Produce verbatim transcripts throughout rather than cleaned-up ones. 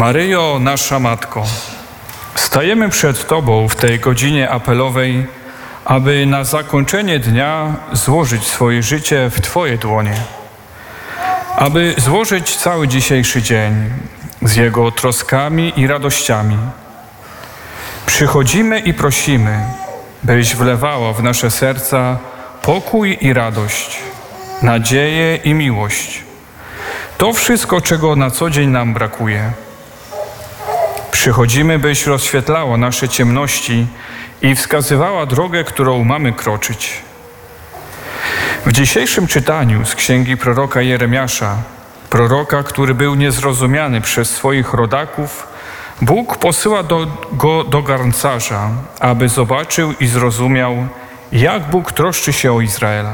Maryjo, nasza Matko, stajemy przed Tobą w tej godzinie apelowej, aby na zakończenie dnia złożyć swoje życie w Twoje dłonie, aby złożyć cały dzisiejszy dzień z jego troskami i radościami. Przychodzimy i prosimy, byś wlewała w nasze serca pokój i radość, nadzieję i miłość. To wszystko, czego na co dzień nam brakuje. Przychodzimy, byś rozświetlała nasze ciemności i wskazywała drogę, którą mamy kroczyć. W dzisiejszym czytaniu z księgi proroka Jeremiasza, proroka, który był niezrozumiany przez swoich rodaków, Bóg posyła do, go do garncarza, aby zobaczył i zrozumiał, jak Bóg troszczy się o Izraela.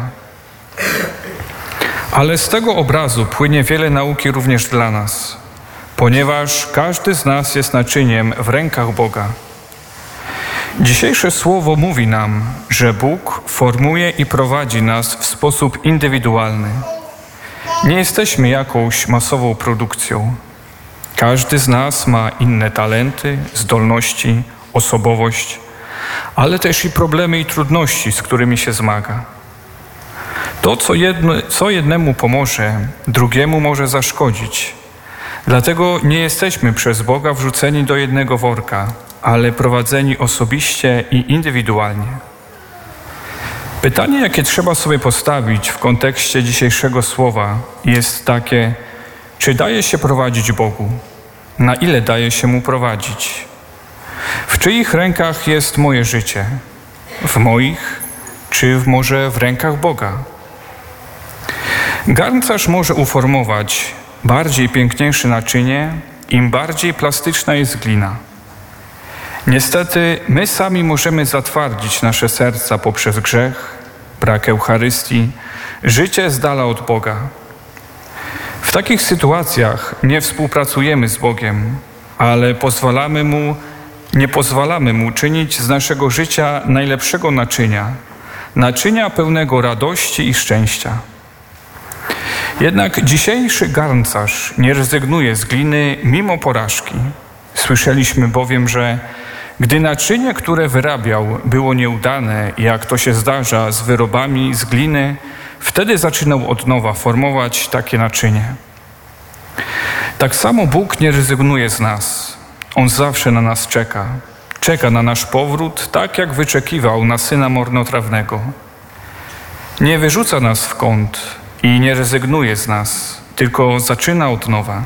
Ale z tego obrazu płynie wiele nauki również dla nas, ponieważ każdy z nas jest naczyniem w rękach Boga. Dzisiejsze słowo mówi nam, że Bóg formuje i prowadzi nas w sposób indywidualny. Nie jesteśmy jakąś masową produkcją. Każdy z nas ma inne talenty, zdolności, osobowość, ale też i problemy i trudności, z którymi się zmaga. To, co, jedno, co jednemu pomoże, drugiemu może zaszkodzić. Dlatego nie jesteśmy przez Boga wrzuceni do jednego worka, ale prowadzeni osobiście i indywidualnie. Pytanie, jakie trzeba sobie postawić w kontekście dzisiejszego słowa, jest takie: czy daje się prowadzić Bogu? Na ile daje się Mu prowadzić? W czyich rękach jest moje życie? W moich, czy może w rękach Boga? Garncarz może uformować bardziej piękniejsze naczynie, im bardziej plastyczna jest glina. Niestety my sami możemy zatwardzić nasze serca poprzez grzech, brak Eucharystii, życie z dala od Boga. W takich sytuacjach nie współpracujemy z Bogiem, ale pozwalamy Mu, nie pozwalamy Mu czynić z naszego życia najlepszego naczynia, naczynia pełnego radości i szczęścia. Jednak dzisiejszy garncarz nie rezygnuje z gliny mimo porażki. Słyszeliśmy bowiem, że gdy naczynie, które wyrabiał, było nieudane, jak to się zdarza z wyrobami z gliny, wtedy zaczynał od nowa formować takie naczynie. Tak samo Bóg nie rezygnuje z nas. On zawsze na nas czeka. Czeka na nasz powrót, tak jak wyczekiwał na Syna marnotrawnego. Nie wyrzuca nas w kąt i nie rezygnuje z nas, tylko zaczyna od nowa.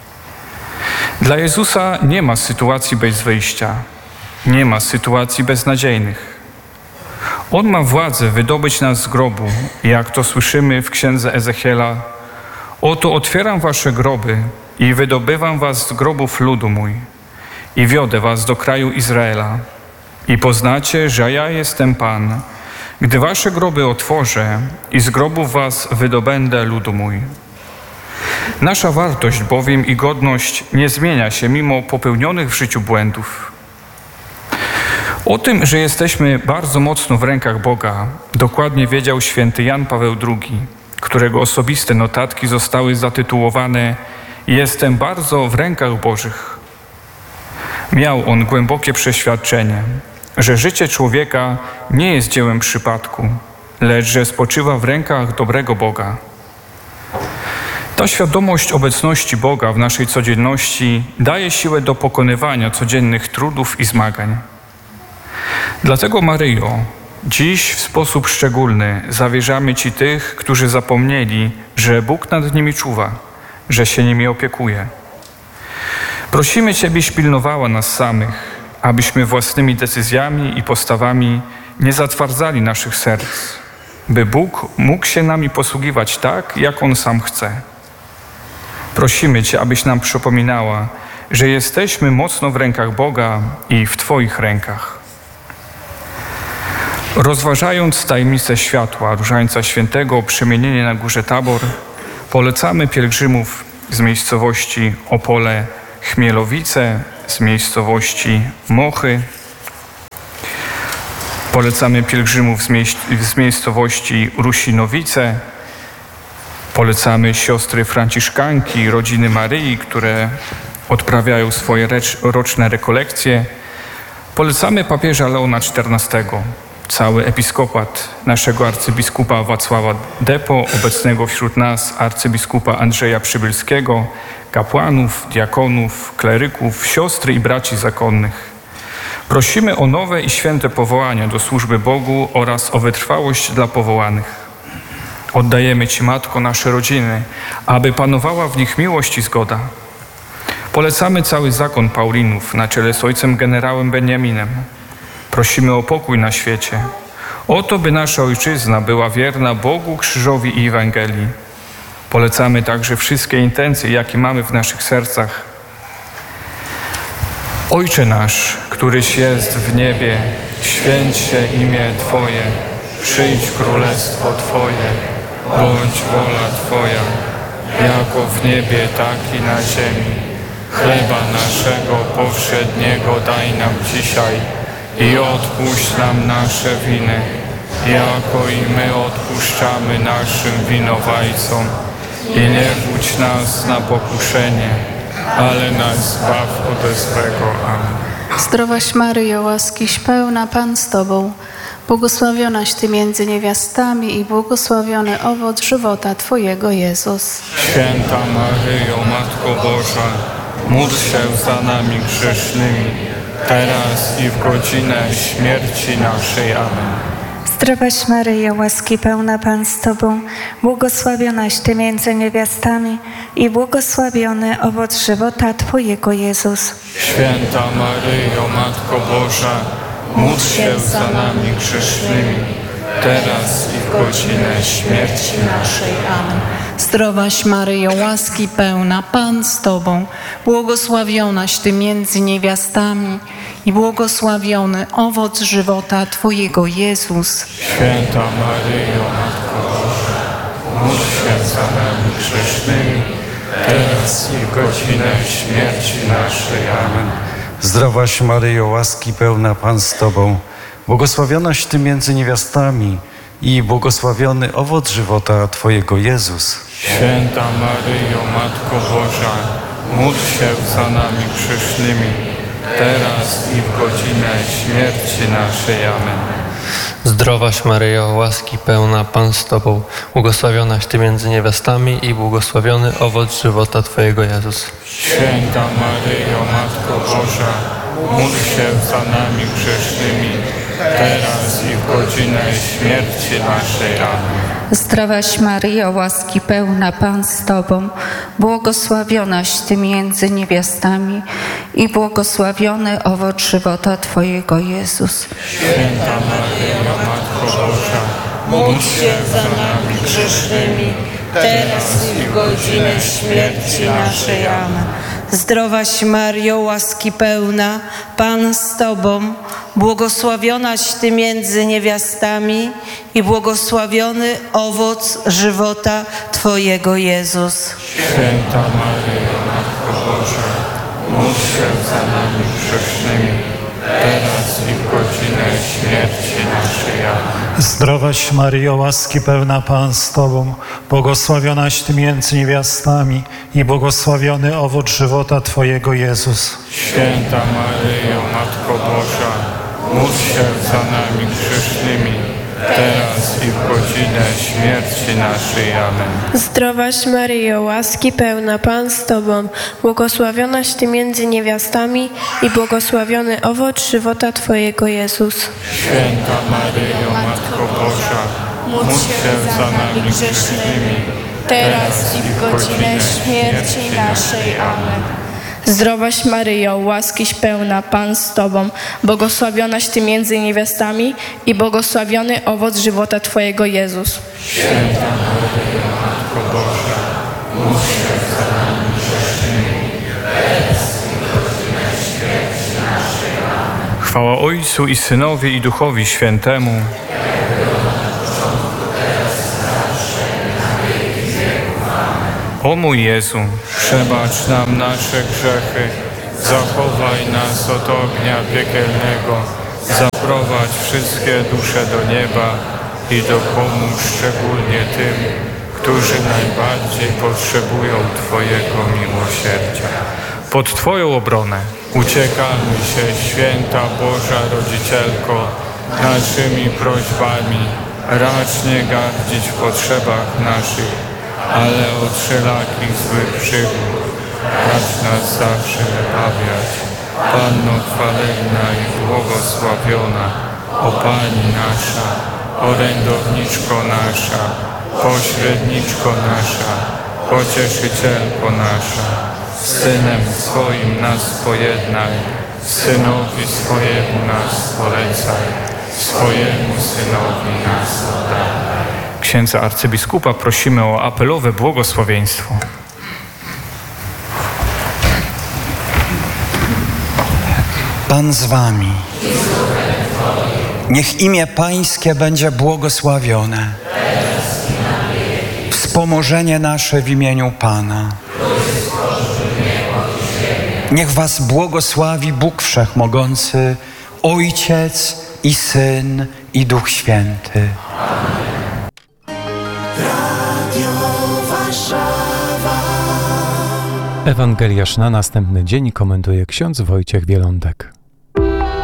Dla Jezusa nie ma sytuacji bez wyjścia. Nie ma sytuacji beznadziejnych. On ma władzę wydobyć nas z grobu, jak to słyszymy w księdze Ezechiela. Oto otwieram wasze groby i wydobywam was z grobów ludu mój i wiodę was do kraju Izraela. I poznacie, że ja jestem Pan, gdy wasze groby otworzę i z grobów was wydobędę ludu mój. Nasza wartość bowiem i godność nie zmienia się mimo popełnionych w życiu błędów. O tym, że jesteśmy bardzo mocno w rękach Boga, dokładnie wiedział święty Jan Paweł drugi, którego osobiste notatki zostały zatytułowane „Jestem bardzo w rękach Bożych”. Miał on głębokie przeświadczenie, że życie człowieka nie jest dziełem przypadku, lecz że spoczywa w rękach dobrego Boga. Ta świadomość obecności Boga w naszej codzienności daje siłę do pokonywania codziennych trudów i zmagań. Dlatego, Maryjo, dziś w sposób szczególny zawierzamy Ci tych, którzy zapomnieli, że Bóg nad nimi czuwa, że się nimi opiekuje. Prosimy Cię, byś pilnowała nas samych, abyśmy własnymi decyzjami i postawami nie zatwardzali naszych serc, by Bóg mógł się nami posługiwać tak, jak On sam chce. Prosimy Cię, abyś nam przypominała, że jesteśmy mocno w rękach Boga i w Twoich rękach. Rozważając tajemnicę światła Różańca Świętego, przemienienie na górze Tabor, polecamy pielgrzymów z miejscowości Opole Chmielowice, z miejscowości Mochy. Polecamy pielgrzymów z, mieś- z miejscowości Rusinowice. Polecamy siostry franciszkanki, rodziny Maryi, które odprawiają swoje roczne rekolekcje, polecamy papieża Leona czternastego, cały episkopat naszego arcybiskupa Wacława Depo, obecnego wśród nas arcybiskupa Andrzeja Przybylskiego, kapłanów, diakonów, kleryków, siostry i braci zakonnych. Prosimy o nowe i święte powołania do służby Bogu oraz o wytrwałość dla powołanych. Oddajemy Ci, Matko, nasze rodziny, aby panowała w nich miłość i zgoda. Polecamy cały zakon Paulinów na czele z ojcem generałem Beniaminem. Prosimy o pokój na świecie, o to, by nasza ojczyzna była wierna Bogu, krzyżowi i Ewangelii. Polecamy także wszystkie intencje, jakie mamy w naszych sercach. Ojcze nasz, któryś jest w niebie, święć się imię Twoje, przyjdź królestwo Twoje, bądź wola Twoja, jako w niebie, tak i na ziemi. Chleba naszego powszedniego daj nam dzisiaj i odpuść nam nasze winy, jako i my odpuszczamy naszym winowajcom. I nie wódź nas na pokuszenie, ale nas zbaw ode złego. Amen. Zdrowaś Maryjo, łaskiś pełna, Pan z Tobą, błogosławionaś Ty między niewiastami i błogosławiony owoc żywota Twojego, Jezus. Święta Maryjo, Matko Boża, módl się za nami grzesznymi, teraz i w godzinę śmierci naszej. Amen. Zdrowaś Maryjo, łaski pełna, Pan z Tobą, błogosławionaś Ty między niewiastami i błogosławiony owoc żywota Twojego, Jezus. Święta Maryjo, Matko Boża, módl się za nami grzesznymi, teraz i w godzinę śmierci naszej. Amen. Zdrowaś Maryjo, łaski pełna, Pan z Tobą, błogosławionaś Ty między niewiastami i błogosławiony owoc żywota Twojego, Jezus. Święta Maryjo, Matko Boża, módl się za nami grzesznymi, teraz i w godzinę śmierci naszej. Amen. Zdrowaś Maryjo, łaski pełna, Pan z Tobą, błogosławionaś Ty między niewiastami i błogosławiony owoc żywota Twojego, Jezus. Święta Maryjo, Matko Boża, módl się za nami grzesznymi, teraz i w godzinę śmierci naszej. Amen. Zdrowaś Maryjo, łaski pełna, Pan z Tobą, błogosławionaś Ty między niewiastami i błogosławiony owoc żywota Twojego, Jezus. Święta Maryjo, Matko Boża, módl się za nami grzesznymi, teraz i w godzinę śmierci naszej. Amen. Zdrowaś Maryjo, łaski pełna, Pan z Tobą, błogosławionaś Ty między niewiastami i błogosławiony owoc żywota Twojego, Jezus. Święta Maryjo, Matko Boża, módl się za nami grzesznymi, teraz i w godzinę śmierci naszej. Amen. Zdrowaś Maryjo, łaski pełna, Pan z Tobą, błogosławionaś Ty między niewiastami i błogosławiony owoc żywota Twojego, Jezus. Święta Maryjo, Matko Boża, módl się za nami grzesznymi, teraz i w godzinę śmierci naszej. Amen. Zdrowaś Maryjo, łaski pełna, Pan z Tobą, błogosławionaś Ty między niewiastami i błogosławiony owoc żywota Twojego, Jezus. Święta Maryjo, Matko Boża, módl się za nami grzesznymi, teraz i w godzinę śmierci naszej. Amen. Zdrowaś Maryjo, łaski pełna, Pan z Tobą, błogosławionaś Ty między niewiastami i błogosławiony owoc żywota Twojego, Jezus. Święta Maryjo, Matko Boża, módl się za nami grzesznymi, teraz i w godzinę śmierci naszej. Amen. Zdrowaś Maryjo, łaskiś pełna, Pan z Tobą, błogosławionaś Ty między niewiastami i błogosławiony owoc żywota Twojego, Jezus. Święta Maryjo, Matko Boża, módl się za nami grzesznymi, teraz i w godzinę śmierci naszej. Amen. Chwała Ojcu i Synowi i Duchowi Świętemu. O mój Jezu, przebacz nam nasze grzechy, zachowaj nas od ognia piekielnego, zaprowadź wszystkie dusze do nieba i dopomóż szczególnie tym, którzy najbardziej potrzebują Twojego miłosierdzia. pod Twoją obronę. Uciekamy się, święta Boża Rodzicielko, naszymi prośbami. Racz nie gardzić w potrzebach naszych, ale od wszelakich złych przygód racz nas zawsze wybawiać. Panno chwalebna i błogosławiona, o Pani nasza, orędowniczko nasza, pośredniczko nasza, pocieszycielko nasza, z Synem swoim nas pojednaj, Synowi swojemu nas polecaj, swojemu Synowi nas oddaj. Księdza arcybiskupa prosimy o apelowe błogosławieństwo. Pan z wami. Niech imię Pańskie będzie błogosławione. Wspomożenie nasze w imieniu Pana. Niech was błogosławi Bóg Wszechmogący, Ojciec i Syn i Duch Święty. Ewangeliarz na następny dzień komentuje ksiądz Wojciech Wielądek.